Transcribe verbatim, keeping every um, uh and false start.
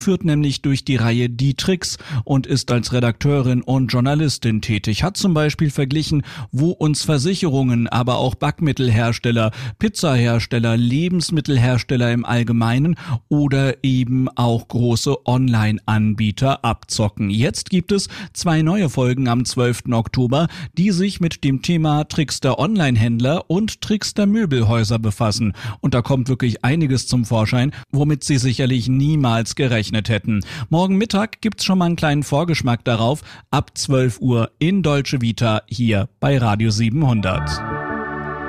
führt nämlich durch die Reihe Die Tricks und ist als Redakteurin und Journalistin tätig. Hat zum Beispiel verglichen, wo uns Versicherungen, aber auch Backmittelhersteller, Pizzahersteller, Lebensmittelhersteller im Allgemeinen oder eben auch große Online-Anbieter abzocken. Jetzt gibt es zwei neue Folgen am zwölften Oktober, die sich mit dem Thema Tricks der Online-Händler und Tricks der Möbelhäuser befassen. Und da kommt wirklich einiges zum Vorschein, womit sie sicherlich niemals gerechnet hätten. Morgen Mittag gibt's schon mal einen kleinen Vorgeschmack darauf, ab zwölf Uhr in Dolce Vita hier bei Radio siebenhundert.